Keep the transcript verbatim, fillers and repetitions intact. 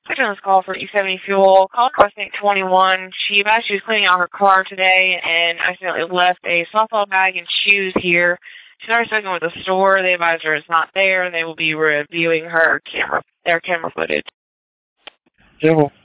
I done this call for E seventy Fuel. Call requesting twenty-one. She actually was cleaning out her car today and accidentally left a softball bag and shoes here. She's already spoken with the store. They advised her it's not there. They will be reviewing her camera, their camera footage. General.